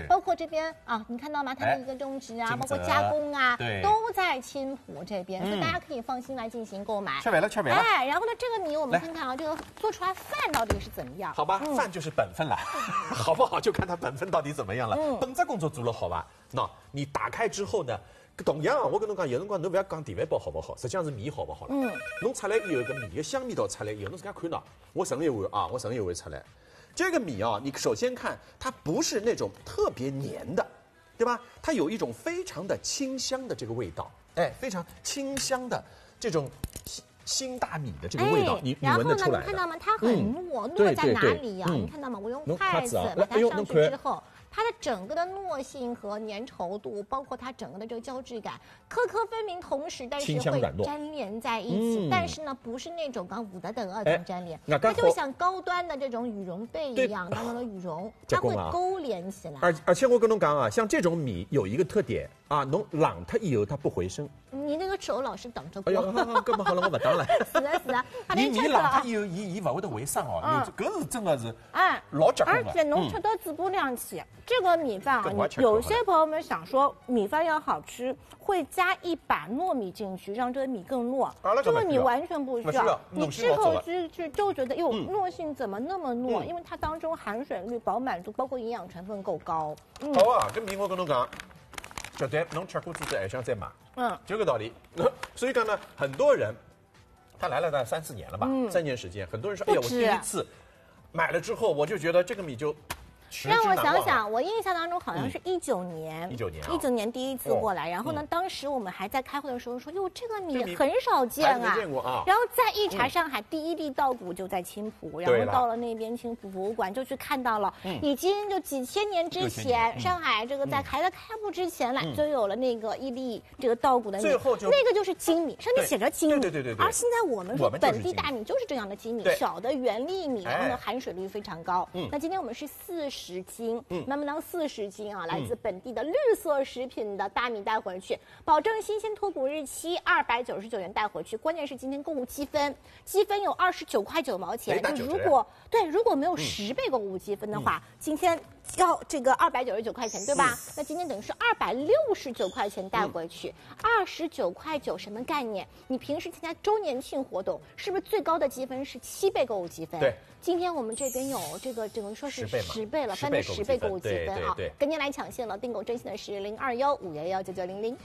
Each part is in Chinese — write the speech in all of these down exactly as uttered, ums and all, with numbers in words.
是， 包括这边啊，你看到吗？它的一个种植啊，包括加工啊， 对， 都在青浦这边，所以大家可以放心来进行购买。 吃完了，吃完了。 哎，然后呢，这个米我们看看啊，这个做出来饭到底是怎么样？ 好吧，饭就是本分了，好不好就看它本分到底怎么样了。本职工作做了好吧？那你打开之后呢？同样，我跟侬讲，有辰光侬不要讲电饭煲好不好，实际上是米好不好了。嗯，侬出来以后，个米的香味道出来以后，侬自家看到，我盛一碗啊，我盛一碗出来。这个米啊，你首先看，它不是那种特别黏的，对吧？它有一种非常的清香的这个味道，哎，非常清香的这种新新大米的这个味道，你你闻得出来的。然后呢， 你看到吗？它很糯，糯在哪里呀？你看到吗？我用筷子把它上去之后。它的整个的糯性和粘稠度，包括它整个的这个胶质感，颗颗分明，同时但是会粘连在一起。嗯、但是呢，不是那种刚五的等二层粘连，它就像高端的这种羽绒被一样当中的羽绒，它会勾连起来。 而而且我跟侬讲啊，像这种米有一个特点啊，侬冷它以后它不回升。 你那个手老是挡着光。哎呦，好好，搿么好了，我不挡了。 是的，是的。 你米冷它以后，伊伊勿会得回升哦。搿是真的是， 哎， 老结棍了。而且侬吃到嘴巴凉气，这个米饭啊，有些朋友们想说米饭要好吃，会加一把糯米进去，让这个米更糯。这个米完全不需要，你吃口之去就觉得，哟，糯性怎么那么糯？因为它当中含水率、饱满度，包括营养成分够高。 好啊，搿米我跟侬讲。绝对，侬吃过之后还想再买，嗯，就这个道理。所以讲呢，很多人他来了大概三四年了吧，嗯、三年时间，很多人说，哎呀，我第一次买了之后，我就觉得这个米就。 让我想想，我印象当中好像是一九年， 一九年， 一九年第一次过来，然后呢，当时我们还在开会的时候说，哟，这个米很少见啊， 没见过啊。 然后再一查，上海第一地稻谷就在青浦，然后到了那边青浦博物馆就去看到了，已经就几千年之前，上海这个在还在开埠之前来就有了那个一粒这个稻谷的米， 最后就那个就是精米，上面写着精米， 对对对对。 而现在我们说本地大米就是这样的精米，小的原粒米，然后呢含水率非常高。那今天我们是四十斤，嗯。慢慢当四十斤啊，来自本地的绿色食品的大米带回去，保证新鲜脱谷日期，二百九十九元带回去。关键是今天购物积分，积分有二十九块九毛钱。就如果对如果没有十倍购物积分的话，嗯、今天要这个二百九十九块钱，对吧？嗯、那今天等于是二百六十九块钱带回去，二十九块九什么概念？你平时参加周年庆活动，是不是最高的积分是七倍购物积分？ 对。 今天我们这边有这个，等于说是十倍了，翻了十倍购物积分啊！赶紧来抢线了，订购专线的是零二幺五幺幺九九零零。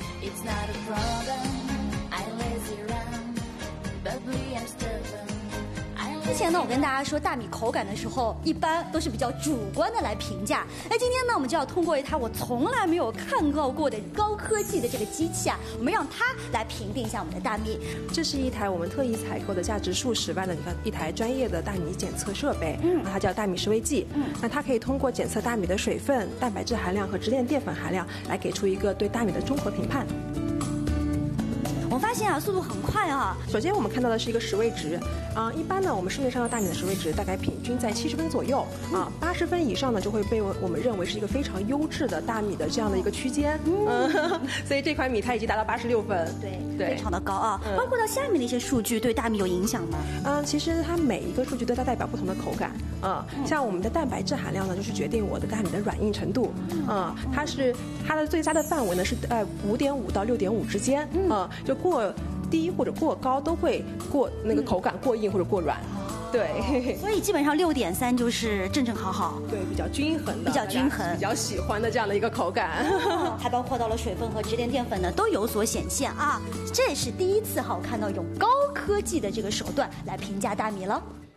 之前呢，我跟大家说大米口感的时候，一般都是比较主观的来评价。那今天呢，我们就要通过一台我从来没有看到过的高科技的这个机器啊，我们让它来评定一下我们的大米。 这是一台我们特意采购的价值数十万的一台专业的大米检测设备，嗯，它叫大米食味计，嗯，那它可以通过检测大米的水分、蛋白质含量和支链淀粉含量，来给出一个对大米的综合评判。 我发现啊，速度很快啊。 首先我们看到的是一个食味值，啊、呃，一般呢，我们市面上的大米的食味值大概平均在七十分左右，啊、呃，八十分以上呢就会被我们认为是一个非常优质的大米的这样的一个区间，嗯，嗯所以这款米它已经达到八十六分， 对，对，非常的高啊。嗯、包括到下面的一些数据对大米有影响吗？ 嗯、呃，其实它每一个数据都在代表不同的口感，啊、呃，像我们的蛋白质含量呢，就是决定我的大米的软硬程度，啊、呃，它是它的最佳的范围呢是在五点五到六点五之间，啊、呃，就。过低或者过高都会过那个口感过硬或者过软，对， 所以基本上六点三就是正正好好， 对，比较均衡的， 比较均衡， 比较喜欢的这样的一个口感， 哦、还包括到了水分和支链淀粉呢都有所显现啊，这也是第一次哈看到用高科技的这个手段来评价大米了。